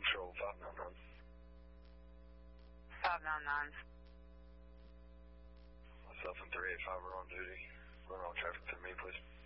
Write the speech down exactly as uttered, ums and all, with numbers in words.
Control five nine nine. five nine nine. Myself and three eight five are on duty. Run all traffic through me, please.